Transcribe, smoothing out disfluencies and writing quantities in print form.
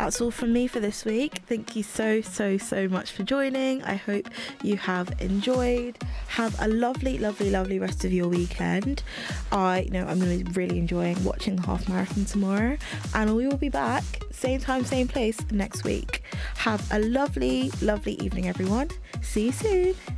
that's all from me for this week. Thank you so much for joining. I hope you have enjoyed. Have a lovely rest of your weekend. I know I'm going to be really enjoying watching the half marathon tomorrow, and we will be back same time, same place next week. Have a lovely evening, everyone. See you soon.